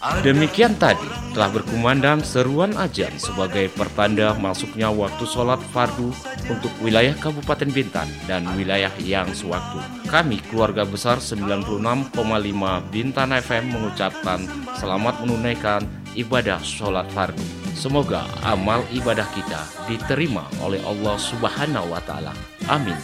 Demikian tadi telah berkumandang seruan azan sebagai pertanda masuknya waktu sholat fardu untuk wilayah Kabupaten Bintan dan wilayah yang sewaktu. Kami keluarga besar 96,5 Bintan FM mengucapkan selamat menunaikan ibadah sholat fardu. Semoga amal ibadah kita diterima oleh Allah Subhanahu wa Ta'ala. Amin